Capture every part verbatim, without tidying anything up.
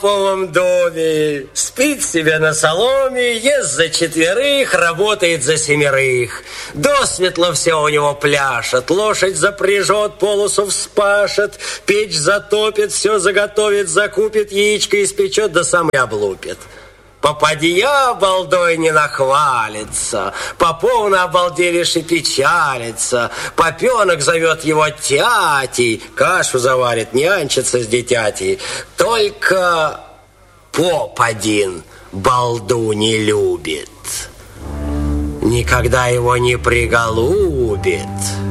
в полном доме, спит себе на соломе, ест за четверых, работает за семерых. Досветло все у него пляшет, лошадь запряжет, полосу вспашет, печь затопит, все заготовит, закупит, яичко испечет, да сам и облупит. Попадья балдой не нахвалится, попов на обалделишь и печалится, попенок зовет его тятей, кашу заварит, нянчится с дитятей. Только поп один балду не любит, никогда его не приголубит.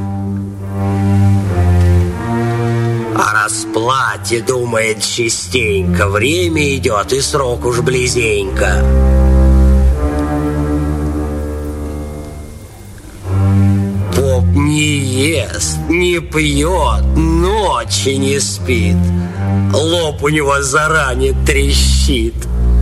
О расплате думает частенько, время идет, и срок уж близенько. Поп не ест, не пьет, ночи не спит, лоб у него заранее трещит.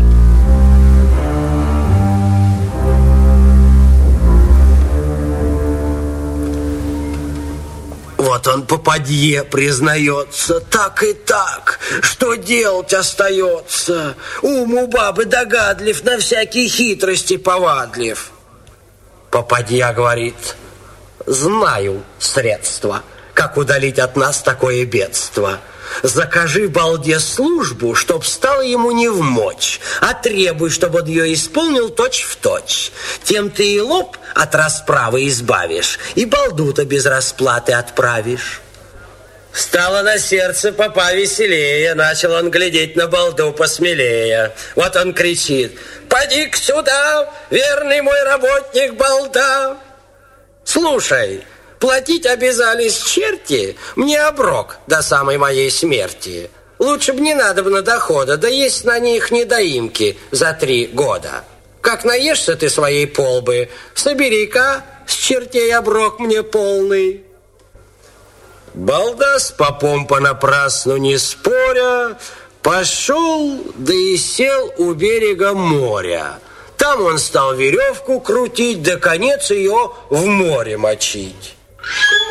Вот он попадье признается, так и так, что делать остается. Ум у бабы догадлив, на всякие хитрости повадлив. Попадья говорит: знаю средства, как удалить от нас такое бедство. Закажи балде службу, чтоб стало ему не вмочь, а требуй, чтобы он ее исполнил точь в точь. Тем ты и лоб от расправы избавишь, и балду-то без расплаты отправишь. Стало на сердце попа веселее, начал он глядеть на балду посмелее. Вот он кричит: поди-ка сюда, верный мой работник балда. Слушай, платить обязались черти, мне оброк до самой моей смерти. Лучше б не надо бы на дохода, да есть на них недоимки за три года. Как наешься ты своей полбы, собери-ка с чертей оброк мне полный. Балда с попом понапрасну не споря пошел, да и сел у берега моря. Там он стал веревку крутить, да конец ее в море мочить.